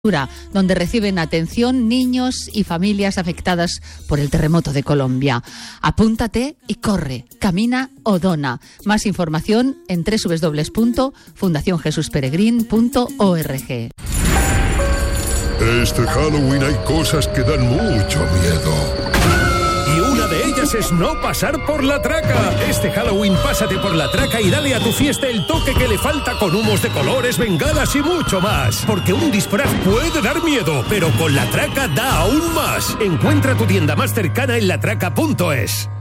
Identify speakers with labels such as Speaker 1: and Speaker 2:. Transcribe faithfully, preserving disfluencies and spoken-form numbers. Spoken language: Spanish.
Speaker 1: donde reciben atención niños y familias afectadas por el terremoto de Colombia. Apúntate y corre, camina o dona. Más información en doble u doble u doble u punto fundación jesús peregrín punto org.
Speaker 2: Este Halloween hay cosas que dan mucho miedo.
Speaker 3: Y una de ellas es no pasar por la traca. Este Halloween pásate por la traca y dale a tu fiesta el toque que le falta con humos de colores, bengalas y mucho más. Porque un disfraz puede dar miedo, pero con la traca da aún más. Encuentra tu tienda más cercana en latraca punto es.